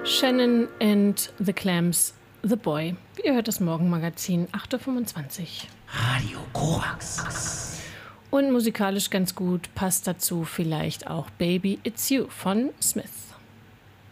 Shannon and the Clams, The Boy. Ihr hört das Morgenmagazin, 8.25 Uhr. Radio Korax. Und musikalisch ganz gut passt dazu vielleicht auch Baby It's You von Smith.